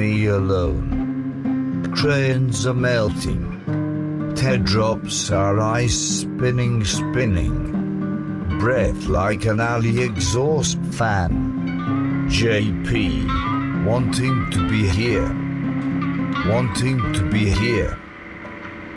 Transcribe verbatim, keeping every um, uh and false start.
me alone. Trains are melting. Teardrops are ice spinning, spinning. Breath like an alley exhaust fan. J P, wanting to be here. Wanting to be here.